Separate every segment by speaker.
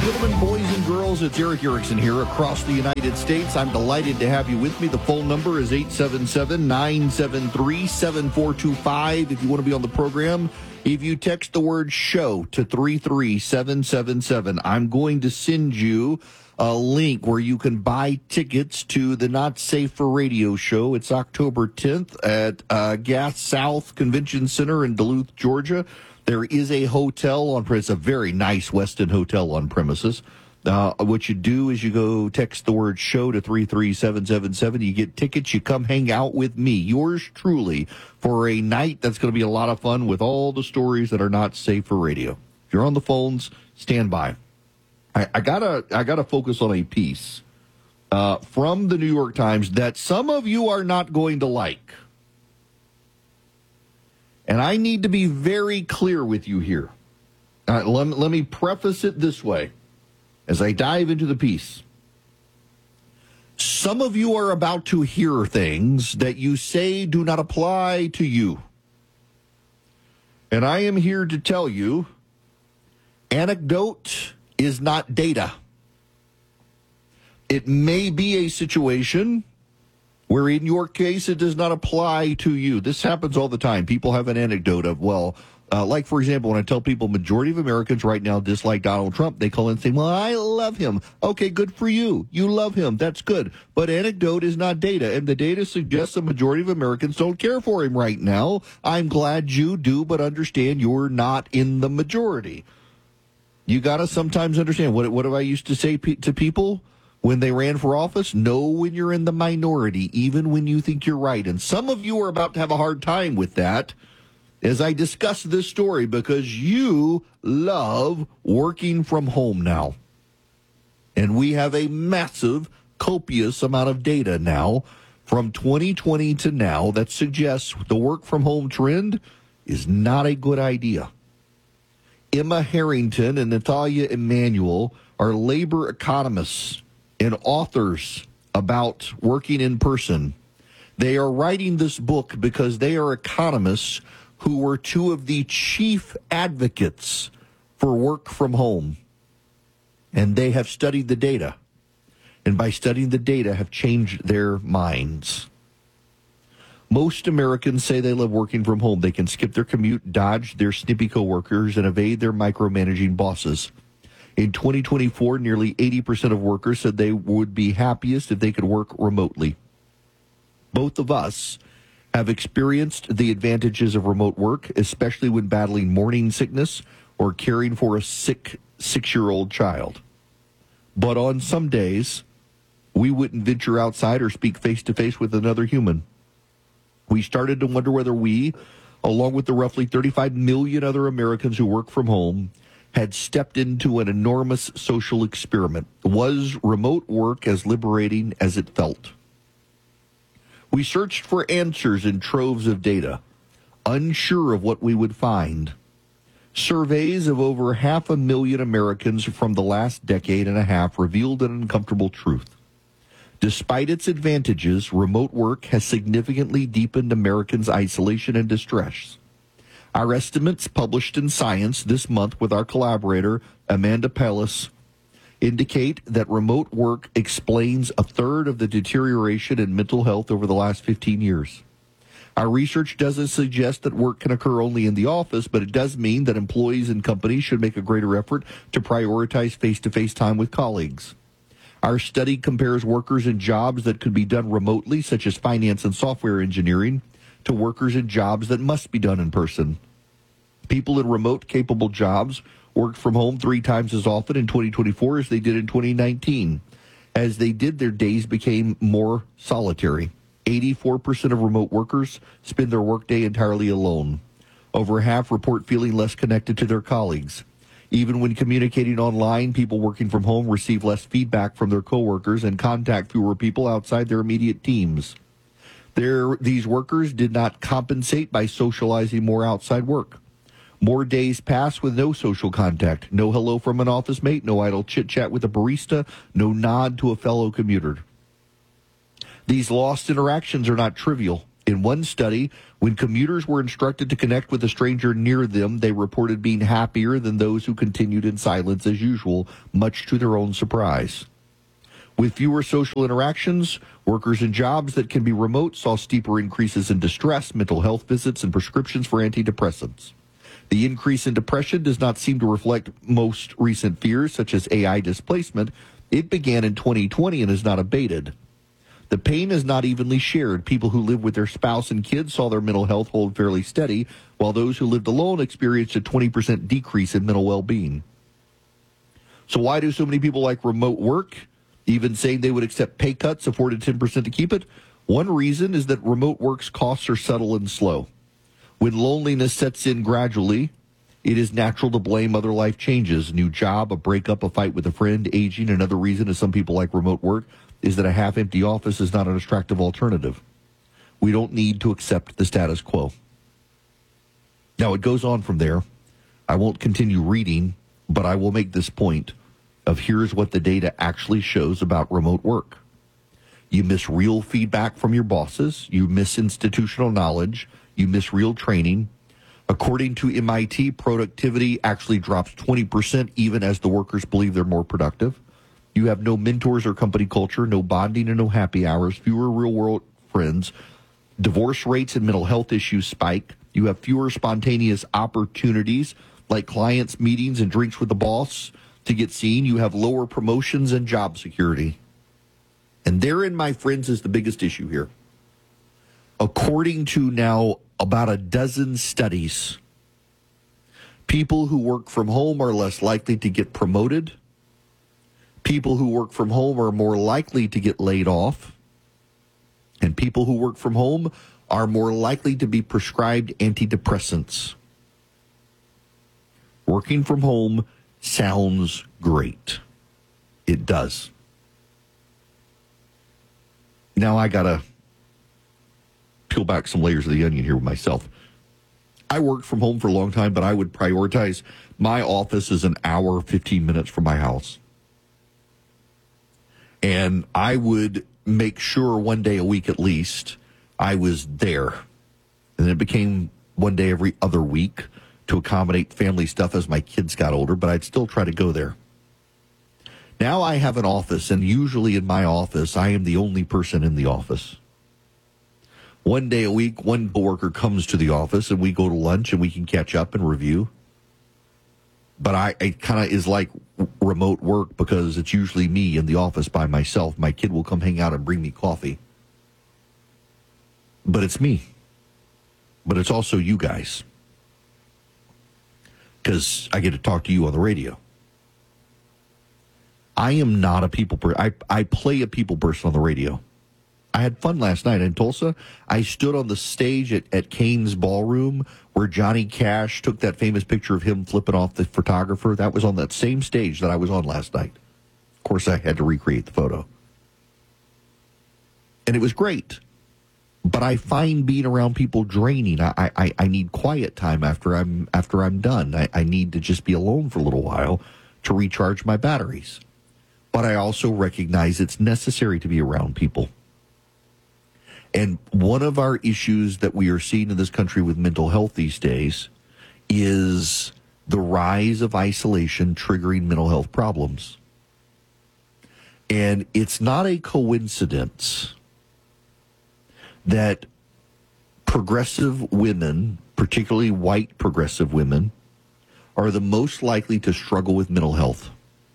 Speaker 1: gentlemen, boys and girls, it's Eric Erickson here across the United States. I'm delighted to have you with me. The phone number is 877-973-7425 if you want to be on the program. If you text the word show to 33777, I'm going to send you a link where you can buy tickets to the Not Safe for Radio show. It's October 10th at Gas South Convention Center in Duluth, Georgia. There is a hotel on premises, a very nice Westin hotel on premises. What you do is you go text the word show to 33777. You get tickets. You come hang out with me, yours truly, for a night that's going to be a lot of fun with all the stories that are not safe for radio. If you're on the phones, stand by. I gotta focus on a piece from the New York Times that some of you are not going to like. And I need to be very clear with you here. Let me preface it this way as I dive into the piece. Some of you are about to hear things that you say do not apply to you. And I am here to tell you, anecdote is not data. It may be a situation where in your case it does not apply to you. This happens all the time. People have an anecdote of, like, for example, when I tell people majority of Americans right now dislike Donald Trump, they call in and say, well, I love him. Okay, good for you. You love him. That's good. But anecdote is not data, and the data suggests the majority of Americans don't care for him right now. I'm glad you do, but understand you're not in the majority. You got to sometimes understand, what have I used to say to people when they ran for office? Know when you're in the minority, even when you think you're right. And some of you are about to have a hard time with that as I discuss this story, because you love working from home now. And we have a massive, copious amount of data now from 2020 to now that suggests the work from home trend is not a good idea. Emma Harrington and Natalia Emanuel are labor economists and authors about working in person. They are writing this book because they are economists who were two of the chief advocates for work from home. And they have studied the data. And by studying the data, have changed their minds. Most Americans say they love working from home. They can skip their commute, dodge their snippy coworkers, and evade their micromanaging bosses. In 2024, nearly 80% of workers said they would be happiest if they could work remotely. Both of us have experienced the advantages of remote work, especially when battling morning sickness or caring for a sick 6-year-old child. But on some days, we wouldn't venture outside or speak face-to-face with another human. We started to wonder whether we, along with the roughly 35 million other Americans who work from home, had stepped into an enormous social experiment. Was remote work as liberating as it felt? We searched for answers in troves of data, unsure of what we would find. Surveys of over 500,000 Americans from the last decade and a half revealed an uncomfortable truth. Despite its advantages, remote work has significantly deepened Americans' isolation and distress. Our estimates, published in Science this month with our collaborator, Amanda Pellis, indicate that remote work explains a third of the deterioration in mental health over the last 15 years. Our research doesn't suggest that work can occur only in the office, but it does mean that employees and companies should make a greater effort to prioritize face-to-face time with colleagues. Our study compares workers in jobs that could be done remotely, such as finance and software engineering, to workers in jobs that must be done in person. People in remote, capable jobs worked from home 3 times as often in 2024 as they did in 2019. As they did, their days became more solitary. 84% of remote workers spend their workday entirely alone. Over half report feeling less connected to their colleagues. Even when communicating online, people working from home receive less feedback from their coworkers and contact fewer people outside their immediate teams. These workers did not compensate by socializing more outside work. More days pass with no social contact, no hello from an office mate, no idle chit-chat with a barista, no nod to a fellow commuter. These lost interactions are not trivial, In one study, when commuters were instructed to connect with a stranger near them, they reported being happier than those who continued in silence as usual, much to their own surprise. With fewer social interactions, workers in jobs that can be remote saw steeper increases in distress, mental health visits, and prescriptions for antidepressants. The increase in depression does not seem to reflect most recent fears, such as AI displacement. It began in 2020 and has not abated. The pain is not evenly shared. People who live with their spouse and kids saw their mental health hold fairly steady, while those who lived alone experienced a 20% decrease in mental well-being. So why do so many people like remote work, even saying they would accept pay cuts afforded 10% to keep it? One reason is that remote work's costs are subtle and slow. When loneliness sets in gradually, it is natural to blame other life changes. New job, a breakup, a fight with a friend, aging. Another reason is some people like remote work is that a half-empty office is not an attractive alternative. We don't need to accept the status quo. Now, it goes on from there. I won't continue reading, but I will make this point of here's what the data actually shows about remote work. You miss real feedback from your bosses. You miss institutional knowledge. You miss real training. According to MIT, productivity actually drops 20% even as the workers believe they're more productive. You have no mentors or company culture, no bonding and no happy hours, fewer real-world friends. Divorce rates and mental health issues spike. You have fewer spontaneous opportunities like clients, meetings, and drinks with the boss to get seen. You have lower promotions and job security. And therein, my friends, is the biggest issue here. According to now about a dozen studies, people who work from home are less likely to get promoted. People who work from home are more likely to get laid off. And people who work from home are more likely to be prescribed antidepressants. Working from home sounds great. It does. Now I got to peel back some layers of the onion here with myself. I worked from home for a long time, but I would prioritize my office as an hour, 15 minutes from my house. And I would make sure one day a week at least I was there. And then it became one day every other week to accommodate family stuff as my kids got older, but I'd still try to go there. Now I have an office, and usually in my office, I am the only person in the office. One day a week, one coworker comes to the office, and we go to lunch, and we can catch up and review. But it kind of is like remote work because it's usually me in the office by myself. My kid will come hang out and bring me coffee. But it's me. But it's also you guys. Because I get to talk to you on the radio. I am not a people person. I play a people person on the radio. I had fun last night in Tulsa. I stood on the stage at Kane's Ballroom where Johnny Cash took that famous picture of him flipping off the photographer. That was on that same stage that I was on last night. Of course, I had to recreate the photo. And it was great. But I find being around people draining. I need quiet time after I'm done. I need to just be alone for a little while to recharge my batteries. But I also recognize it's necessary to be around people. And one of our issues that we are seeing in this country with mental health these days is the rise of isolation triggering mental health problems. And it's not a coincidence that progressive women, particularly white progressive women, are the most likely to struggle with mental health.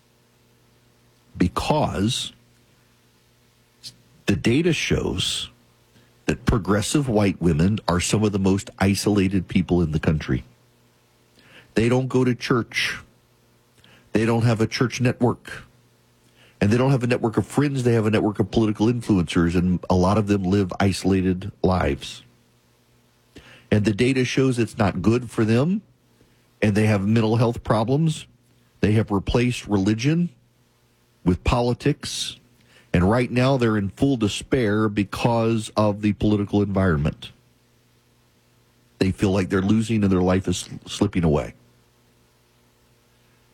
Speaker 1: Because the data shows that progressive white women are some of the most isolated people in the country. They don't go to church. They don't have a church network. And they don't have a network of friends. They have a network of political influencers, and a lot of them live isolated lives. And the data shows it's not good for them, and they have mental health problems. They have replaced religion with politics. And right now they're in full despair because of the political environment. They feel like they're losing and their life is slipping away.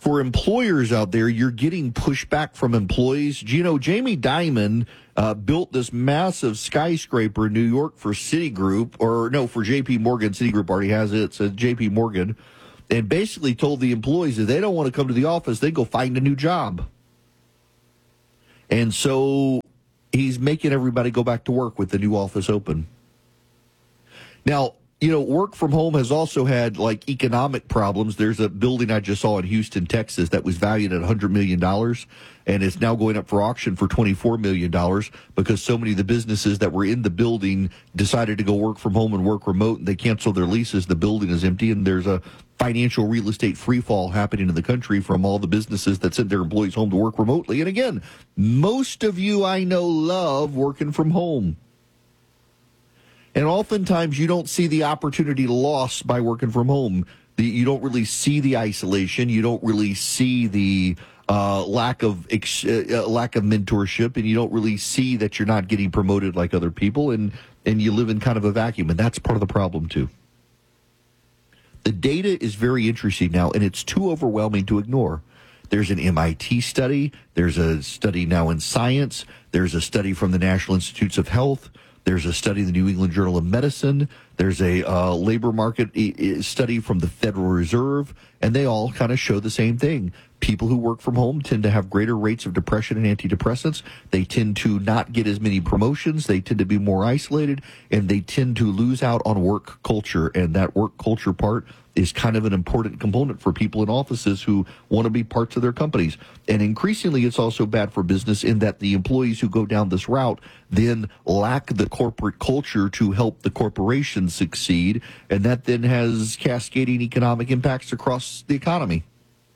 Speaker 1: for employers out there, you're getting pushback from employees. You know, Jamie Dimon built this massive skyscraper in New York for Citigroup, for JP Morgan. Citigroup already has it. It says JP Morgan. And basically told the employees if they don't want to come to the office, they go find a new job. And so he's making everybody go back to work with the new office open. Now, you know, work from home has also had like economic problems. There's a building I just saw in Houston, Texas that was valued at $100 million and it's now going up for auction for $24 million because so many of the businesses that were in the building decided to go work from home and work remote, and they canceled their leases. The building is empty, and there's a financial real estate free fall happening in the country from all the businesses that send their employees home to work remotely. And again, most of you I know love working from home. And oftentimes you don't see the opportunity lost by working from home. You don't really see the isolation. You don't really see the lack of mentorship, and you don't really see that you're not getting promoted like other people, and you live in kind of a vacuum, and that's part of the problem too. The data is very interesting now, and it's too overwhelming to ignore. There's an MIT study. There's a study now in Science. There's a study from the National Institutes of Health. There's a study in the New England Journal of Medicine. There's a labor market study from the Federal Reserve, and they all kind of show the same thing. People who work from home tend to have greater rates of depression and antidepressants. They tend to not get as many promotions. They tend to be more isolated, and they tend to lose out on work culture. And that work culture part is kind of an important component for people in offices who want to be parts of their companies. And increasingly, it's also bad for business in that the employees who go down this route then lack the corporate culture to help the corporation succeed, and that then has cascading economic impacts across the economy.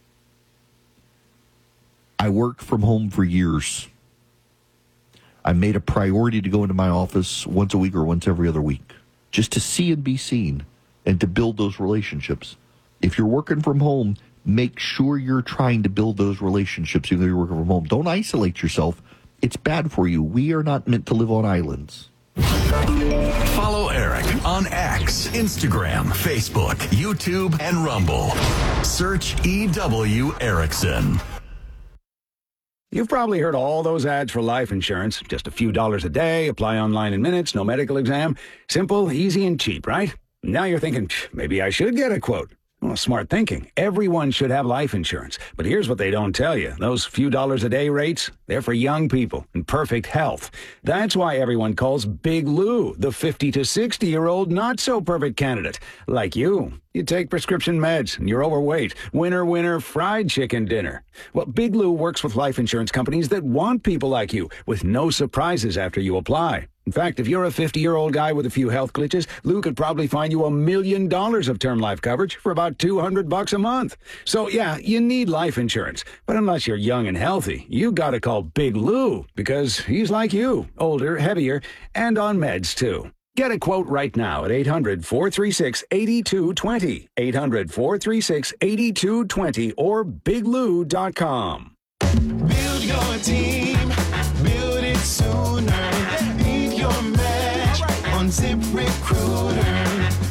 Speaker 1: I worked from home for years. I made a priority to go into my office once a week or once every other week, just to see and be seen and to build those relationships. If you're working from home, make sure you're trying to build those relationships even though you're working from home. Don't isolate yourself. It's bad for you. We are not meant to live on islands.
Speaker 2: Follow Eric on X, Instagram, Facebook, YouTube, and Rumble. Search EW Erickson.
Speaker 3: You've probably heard all those ads for life insurance. Just a few dollars a day, apply online in minutes, no medical exam. Simple, easy, and cheap, right? Now you're thinking, maybe I should get a quote. Well, smart thinking. Everyone should have life insurance. But here's what they don't tell you. Those few dollars a day rates, they're for young people in perfect health. That's why everyone calls Big Lou the 50 to 60-year-old not-so-perfect candidate. Like you. You take prescription meds, and you're overweight. Winner, winner, fried chicken dinner. Well, Big Lou works with life insurance companies that want people like you, with no surprises after you apply. In fact, if you're a 50-year-old guy with a few health glitches, Lou could probably find you $1 million of term life coverage for about $200 a month. So, yeah, you need life insurance. But unless you're young and healthy, you gotta call Big Lou, because he's like you, older, heavier, and on meds, too. Get a quote right now at 800-436-8220, 800-436-8220, or biglou.com.
Speaker 4: Build your team, build it sooner. Beat your match on ZipRecruiter.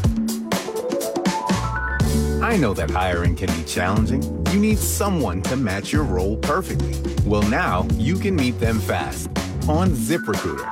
Speaker 5: I know that hiring can be challenging. You need someone to match your role perfectly. Well, now you can meet them fast on ZipRecruiter.